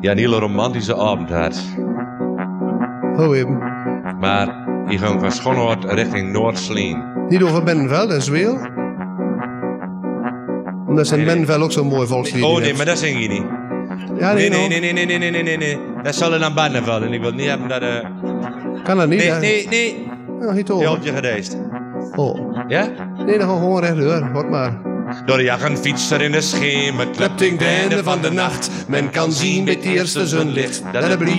ja, een hele romantische avond had. Hoe even. Maar ik ging van Schonhoort richting Noord-Sleen. Niet over Benveld en Zweel? Omdat ze in Benveld ook zo'n mooi volkslied Oh nee, heeft. maar dat zing je niet. Ja, nee, Nee. Dat zal er naar Benveld en ik wil niet hebben dat... Kan dat niet? Nee. Ja, niet Je over. hebt je gedeest. Oh. Ja? Nee, dan gaan we gewoon rechtdoor. Hoort maar. Door de jagen fietst er in de schemer. Klept in het einde van de nacht. Men kan zien bij het eerste zonlicht dat de